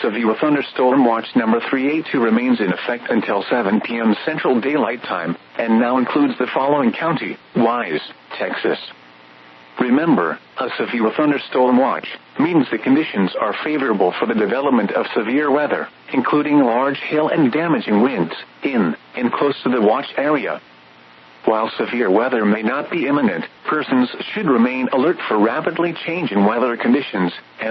Severe thunderstorm watch number 382 remains in effect until 7 p.m. Central Daylight Time, and now includes the following county: Wise, Texas. Remember, a severe thunderstorm watch means the conditions are favorable for the development of severe weather, including large hail and damaging winds, in and close to the watch area. While severe weather may not be imminent, persons should remain alert for rapidly changing weather conditions, and